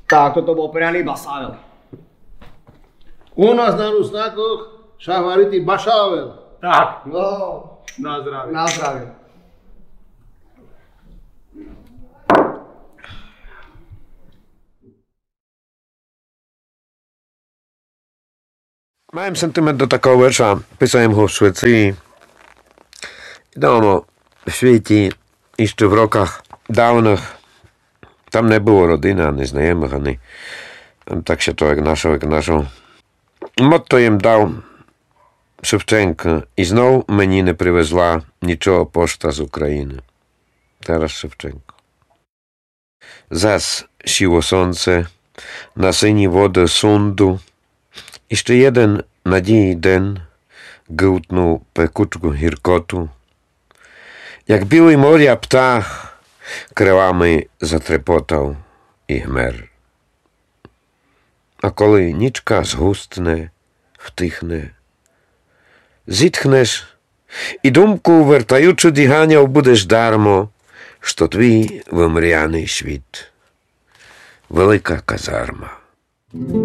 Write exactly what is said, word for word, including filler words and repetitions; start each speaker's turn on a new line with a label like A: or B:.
A: Так, то був пряний басавел.
B: У нас на руснаках ще говорить і башавел.
A: Так.
B: О, на здрав'я.
A: На здрав'я.
C: Маємо сентимент до такого вірша, писаємо його в Швеції. Відомо, в світі і ще в роках давних там не було родини, ані знайомих, ані так ще то, як нашого, як нашого. Мотто їм дав Шевченко, і знов мені не привезла нічого пошта з України. Тарас Шевченко. Зас сіло сонце, на сині води Сунду, і ще jeden надії день гилтнув пекучку гіркоту. Як білий моря птах крилами затрепотав і гмер. А коли нічка згустне, втихне, зітхнеш і думку, вертаючи діганяв, будеш дармо, що твій вимряний світ. Велика казарма.